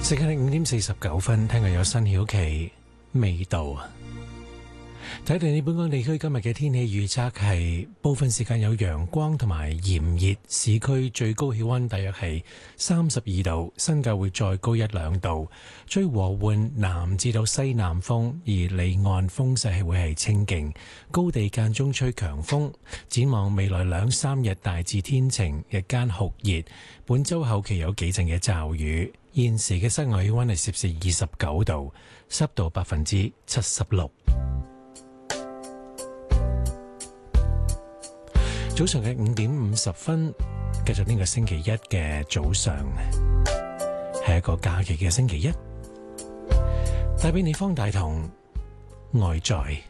時間係5:49，聽日有新曉期味道。睇睇你本港地區今日嘅天氣預測係部分時間有陽光同埋炎熱，市區最高氣溫大約係32度，新界會再高1-2度，吹和緩南至到西南風，而離岸風勢係會係清勁，高地間中吹強風。展望未來2-3日大致天晴，日間酷熱，本週後期有幾陣嘅驟雨。現時嘅室外氣溫係攝氏29度，濕度76%。早上嘅5:50，繼續呢個星期一嘅早上，係一個假期嘅星期一，帶俾你方大同外在。